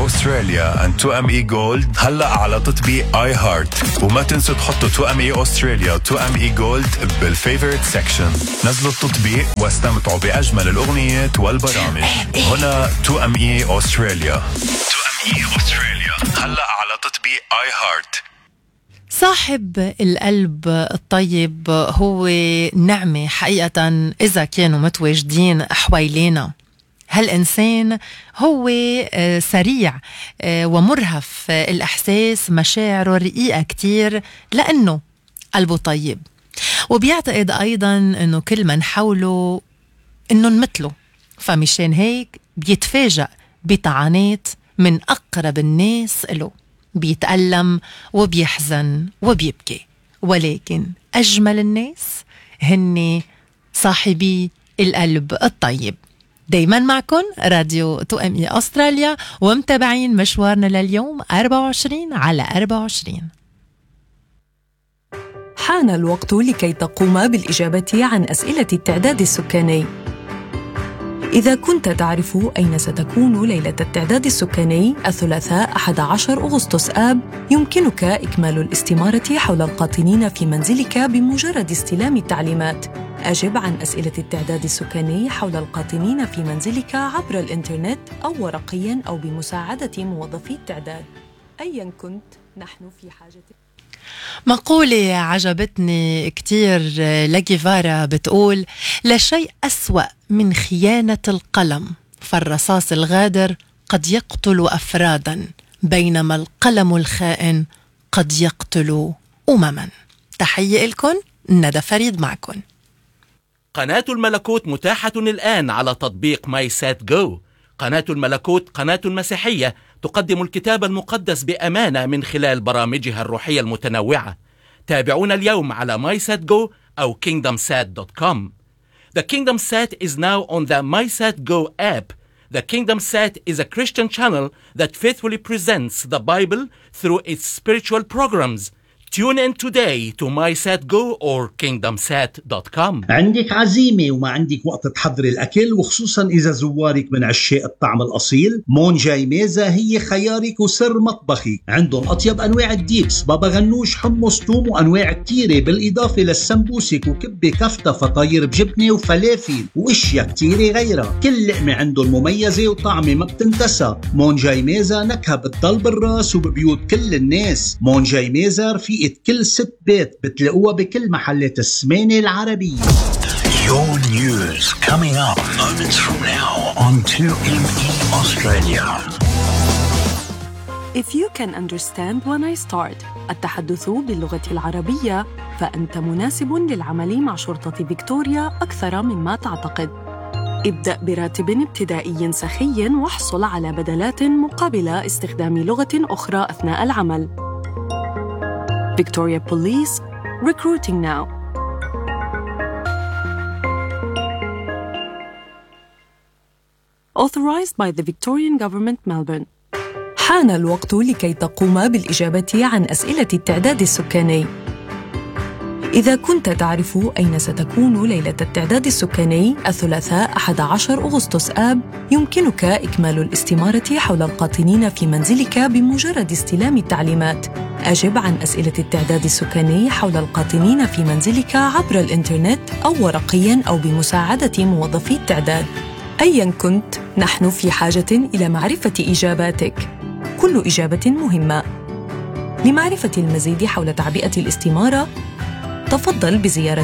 Australia and 2ME Gold هلأ على تطبيق آي هارت. وما تنسوا تحطوا 2ME Australia و 2ME Gold بالفيفوريت سيكشن. نزلوا التطبيق واستمتعوا بأجمل الأغنيات والبرامج. هنا 2ME Australia. 2ME Australia هلأ على تطبيق آي هارت. صاحب القلب الطيب هو نعمة حقيقة إذا كانوا متواجدين حوالينا. هالإنسان هو سريع ومرهف الإحساس، مشاعره رقيقة كتير لأنه قلبه طيب، وبيعتقد أيضا أنه كل من حوله أنه مثله، فمشان هيك بيتفاجأ بطعنات من أقرب الناس له، بيتألم وبيحزن وبيبكي. ولكن أجمل الناس هن صاحبي القلب الطيب. دايما معكم راديو 2ME أستراليا، ومتابعين مشوارنا لليوم 24 على 24. حان الوقت لكي تقوم بالإجابة عن أسئلة التعداد السكاني. إذا كنت تعرف أين ستكون ليلة التعداد السكاني الثلاثاء 11 أغسطس آب، يمكنك إكمال الاستمارة حول القاطنين في منزلك بمجرد استلام التعليمات. أجب عن أسئلة التعداد السكاني حول القاطنين في منزلك عبر الإنترنت أو ورقياً أو بمساعدة موظفي التعداد. أياً كنت، نحن في حاجة. مقولة عجبتني كتير لجيفارا بتقول: لا شيء أسوأ من خيانة القلم، فالرصاص الغادر قد يقتل أفرادا، بينما القلم الخائن قد يقتل أمما. تحية لكم، ندى فريد معكم. قناة الملكوت متاحة الآن على تطبيق ماي سات جو. قناة الملكوت قناة مسيحية تقدم الكتاب المقدس بأمانة من خلال برامجها الروحية المتنوعة. تابعونا اليوم على MySatGo أو KingdomSat.com. The KingdomSat is now on the MySatGo app. The KingdomSat is a Christian channel that faithfully presents the Bible through its spiritual programs. Tune in today to MySatGo or KingdomSat.com. عندك عزيمة وما عندك وقت تحضري الأكل، وخصوصا إذا زوارك من عشاق الطعم الأصيل، مونجاي ميزة هي خيارك وسر مطبخي. عندهم أطيب أنواع الديبس، بابا غنوش، حمص، توم، وأنواع كتيرة، بالإضافة للسمبوسك وكبة كفتة، فطاير بجبنة وفلافل وإشياء كتيرة غيرها. كل لقمة عندهم مميزة وطعمة ما بتنتسى. مونجاي ميزة نكهة بتضل بالراس وببيوت كل الناس. مونجاي ميزة رفيقة كل ست بيت، بتلاقوها بكل محلات السمانة العربية. Your news coming up moments from now on 2ME Australia. If you can understand when I start التحدث باللغة العربية، فأنت مناسب للعمل مع شرطة فيكتوريا أكثر مما تعتقد. ابدأ براتب ابتدائي سخي واحصل على بدلات مقابل استخدام لغة أخرى أثناء العمل. Victoria Police, recruiting now. Authorized by the Victorian Government, Melbourne. حان الوقت لكي تقوم بالإجابة عن أسئلة التعداد السكاني. إذا كنت تعرف أين ستكون ليلة التعداد السكاني الثلاثاء 11 أغسطس آب، يمكنك إكمال الاستمارة حول القاطنين في منزلك بمجرد استلام التعليمات. أجب عن أسئلة التعداد السكاني حول القاطنين في منزلك عبر الإنترنت أو ورقياً أو بمساعدة موظفي التعداد. أياً كنت، نحن في حاجة إلى معرفة إجاباتك. كل إجابة مهمة. لمعرفة المزيد حول تعبئة الاستمارة، تفضل بزيارة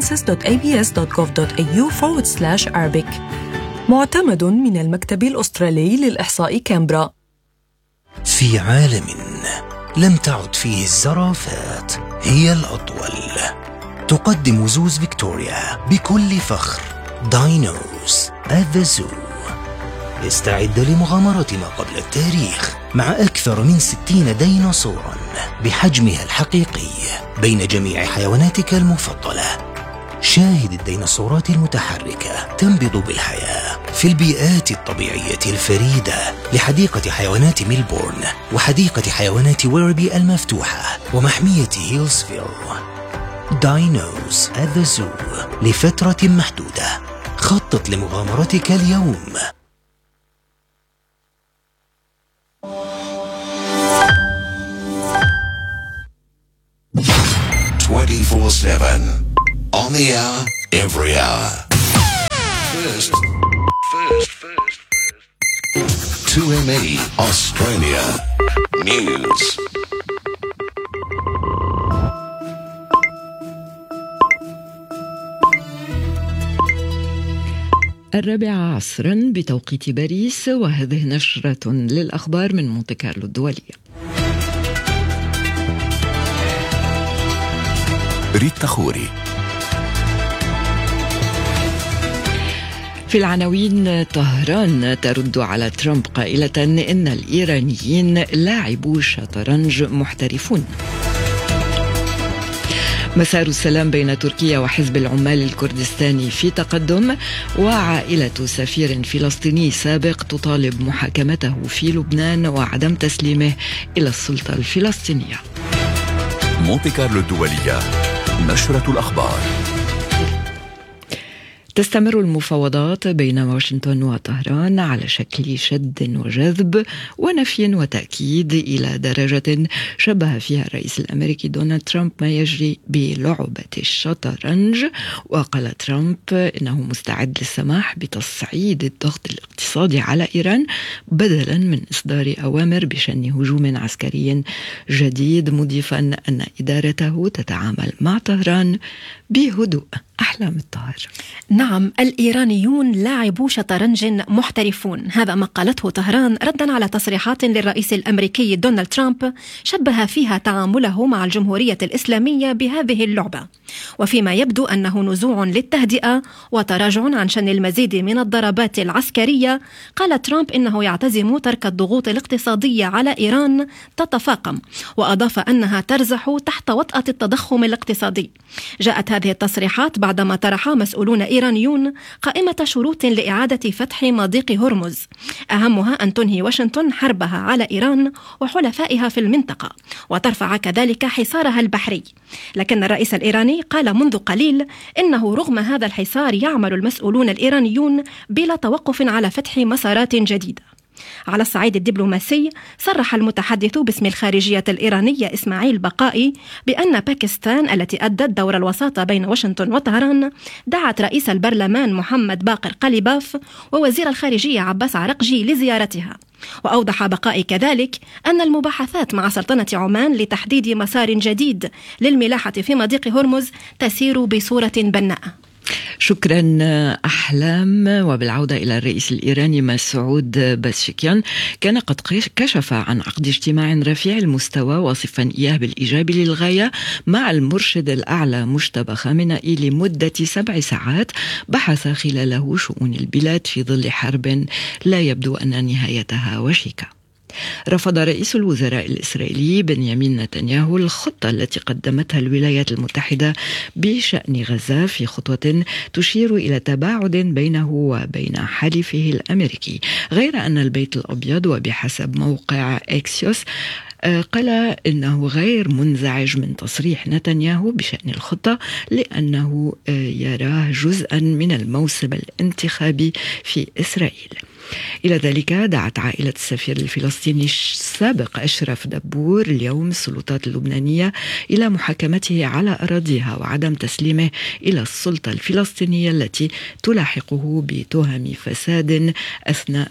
census.abs.gov.au/Arabic. معتمد من المكتب الأسترالي للإحصاء كامبرا. في عالم لم تعد فيه الزرافات هي الأطول، تقدم زوز فيكتوريا بكل فخر داينوز at the Zoo. استعد لمغامرة ما قبل التاريخ مع أكثر من 60 ديناصوراً بحجمها الحقيقي بين جميع حيواناتك المفضلة. شاهد الديناصورات المتحركة تنبض بالحياة في البيئات الطبيعية الفريدة لحديقة حيوانات ميلبورن وحديقة حيوانات ويربي المفتوحة ومحمية هيلزفيل. داينوز at the Zoo لفترة محدودة. خطط لمغامرتك اليوم. On the hour, every hour. First. 2ME Australia News. الرابعة عصرا بتوقيت باريس، وهذه نشرة للأخبار من مونتي كارلو الدولية. ريتا خوري. في العناوين: طهران ترد على ترامب قائلة إن الإيرانيين لاعبو شطرنج محترفون. مسار السلام بين تركيا وحزب العمال الكردستاني في تقدم، وعائلة سفير فلسطيني سابق تطالب محاكمته في لبنان وعدم تسليمه إلى السلطة الفلسطينية. مونتي كارلو الدولية، نشرة الأخبار. تستمر المفاوضات بين واشنطن وطهران على شكل شد وجذب ونفي وتأكيد إلى درجة شبه فيها الرئيس الأمريكي دونالد ترامب ما يجري بلعبة الشطرنج. وقال ترامب إنه مستعد للسماح بتصعيد الضغط الاقتصادي على إيران بدلا من إصدار أوامر بشن هجوم عسكري جديد، مضيفا أن إدارته تتعامل مع طهران بهدوء. أحلام الطاهر. نعم، الإيرانيون لاعبو شطرنج محترفون، هذا ما قالته طهران ردا على تصريحات للرئيس الأمريكي دونالد ترامب شبه فيها تعامله مع الجمهورية الإسلامية بهذه اللعبة، وفيما يبدو أنه نزوع للتهدئة وتراجع عن شن المزيد من الضربات العسكرية. قال ترامب إنه يعتزم ترك الضغوط الاقتصادية على إيران تتفاقم، وأضاف أنها ترزح تحت وطأة التضخم الاقتصادي. جاءت هذه التصريحات بعدما طرح مسؤولون إيرانيون قائمة شروط لإعادة فتح مضيق هرمز، أهمها أن تنهي واشنطن حربها على إيران وحلفائها في المنطقة وترفع كذلك حصارها البحري. لكن الرئيس الإيراني قال منذ قليل إنه رغم هذا الحصار يعمل المسؤولون الإيرانيون بلا توقف على فتح مسارات جديدة. على الصعيد الدبلوماسي، صرح المتحدث باسم الخارجية الإيرانية إسماعيل بقائي بأن باكستان التي أدت دور الوساطة بين واشنطن وطهران دعت رئيس البرلمان محمد باقر قليباف ووزير الخارجية عباس عرقجي لزيارتها. وأوضح بقائي كذلك أن المباحثات مع سلطنة عمان لتحديد مسار جديد للملاحة في مضيق هرمز تسير بصورة بناءة. شكرا أحلام. وبالعودة إلى الرئيس الإيراني مسعود بازشكيان، كان قد كشف عن عقد اجتماع رفيع المستوى واصفا إياه بالإيجابي للغاية مع المرشد الأعلى مجتبى خامنئي لمدة 7 ساعات بحث خلاله شؤون البلاد في ظل حرب لا يبدو أن نهايتها وشيكة. رفض رئيس الوزراء الإسرائيلي بنيامين نتنياهو الخطة التي قدمتها الولايات المتحدة بشأن غزة في خطوة تشير إلى تباعد بينه وبين حليفه الأمريكي، غير أن البيت الأبيض وبحسب موقع إكسيوس قال إنه غير منزعج من تصريح نتنياهو بشأن الخطة لأنه يراه جزءا من الموسم الانتخابي في إسرائيل. إلى ذلك دعت عائلة السفير الفلسطيني السابق أشرف دبور اليوم السلطات اللبنانية إلى محاكمته على أراضيها وعدم تسليمه إلى السلطة الفلسطينية التي تلاحقه بتهم فساد أثناء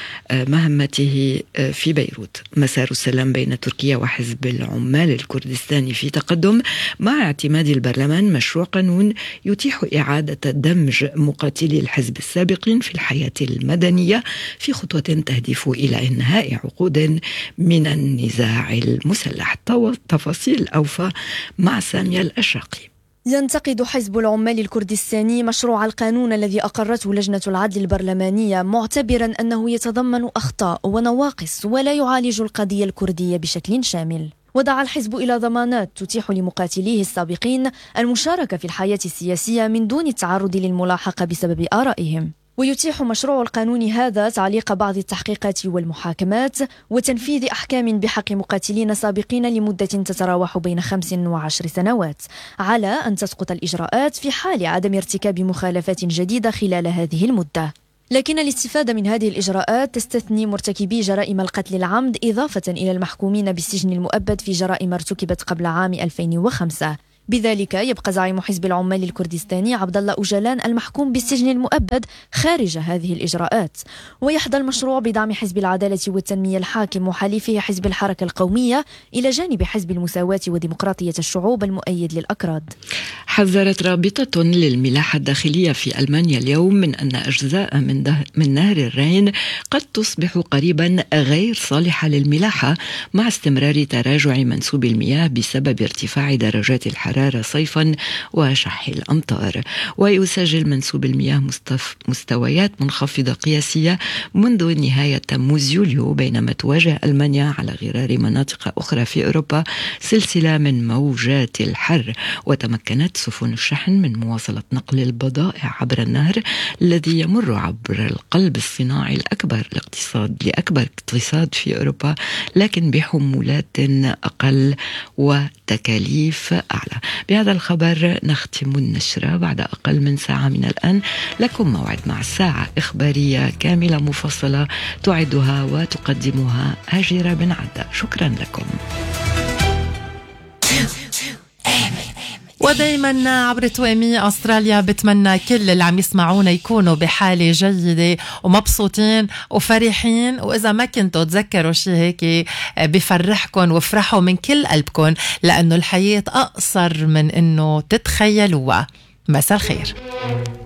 مهمته في بيروت. مسار السلام بين تركيا وحزب العمال الكردستاني في تقدم، مع اعتماد البرلمان مشروع قانون يتيح إعادة دمج مقاتلي الحزب السابقين في الحياة المدنية في خطوة تهدف إلى إنهاء عقود من النزاع المسلح. تفاصيل أوفى مع سامية الأشراقي. ينتقد حزب العمال الكردستاني مشروع القانون الذي أقرته لجنة العدل البرلمانية، معتبرا أنه يتضمن أخطاء ونواقص ولا يعالج القضية الكردية بشكل شامل. ودعا الحزب إلى ضمانات تتيح لمقاتليه السابقين المشاركة في الحياة السياسية من دون التعرض للملاحقة بسبب آرائهم. ويتيح مشروع القانون هذا تعليق بعض التحقيقات والمحاكمات وتنفيذ أحكام بحق مقاتلين سابقين لمدة تتراوح بين 5 و10 سنوات، على أن تسقط الإجراءات في حال عدم ارتكاب مخالفات جديدة خلال هذه المدة. لكن الاستفادة من هذه الإجراءات تستثني مرتكبي جرائم القتل العمد إضافة إلى المحكومين بالسجن المؤبد في جرائم ارتكبت قبل عام 2005. بذلك يبقى زعيم حزب العمال الكردستاني عبد الله أوجلان المحكوم بالسجن المؤبد خارج هذه الإجراءات. ويحظى المشروع بدعم حزب العدالة والتنمية الحاكم وحليفه حزب الحركة القومية إلى جانب حزب المساواة وديمقراطية الشعوب المؤيد للأكراد. حذرت رابطة للملاحة الداخلية في ألمانيا اليوم من أن أجزاء من نهر الراين قد تصبح قريبا غير صالحة للملاحة مع استمرار تراجع منسوب المياه بسبب ارتفاع درجات الحرارة صيفا وشح الأمطار. ويسجل منسوب المياه مستويات منخفضة قياسية منذ نهاية تموز يوليو، بينما تواجه ألمانيا على غرار مناطق أخرى في أوروبا سلسلة من موجات الحر. وتمكنت سفن الشحن من مواصلة نقل البضائع عبر النهر الذي يمر عبر القلب الصناعي لأكبر اقتصاد في أوروبا، لكن بحمولات أقل وتكاليف أعلى. بهذا الخبر نختم النشرة بعد أقل من ساعة من الآن. لكم موعد مع ساعة إخبارية كاملة مفصلة تعدها وتقدمها هاجرة بن عدة. شكرا لكم. ودايما عبر توامي أستراليا بتمنى كل اللي عم يسمعونا يكونوا بحالة جيدة ومبسوطين وفرحين، وإذا ما كنتوا تذكروا شيء هيك بفرحكم وافرحوا من كل قلبكم، لأنه الحياة أقصر من أنه تتخيلوها. مساء الخير.